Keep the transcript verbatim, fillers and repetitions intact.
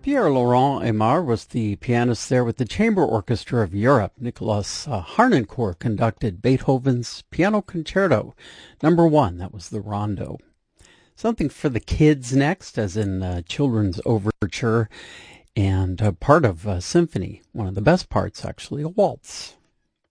Pierre-Laurent Aimard was the pianist there with the Chamber Orchestra of Europe. Nicolas uh, Harnoncourt conducted Beethoven's Piano Concerto Number One. That was the Rondo. Something for the kids next, as in uh, children's overture and uh, part of a symphony. One of the best parts, actually, a waltz.